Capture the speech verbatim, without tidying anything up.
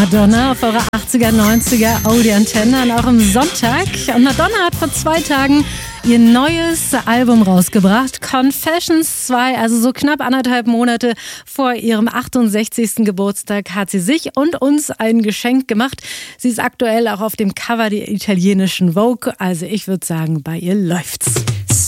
Madonna auf eurer achtziger, neunziger Audi-Antenne und auch am Sonntag. Und Madonna hat vor zwei Tagen ihr neues Album rausgebracht, Confessions zwei, also so knapp anderthalb Monate vor ihrem achtundsechzigsten Geburtstag hat sie sich und uns ein Geschenk gemacht. Sie ist aktuell auch auf dem Cover der italienischen Vogue, also ich würde sagen, bei ihr läuft's.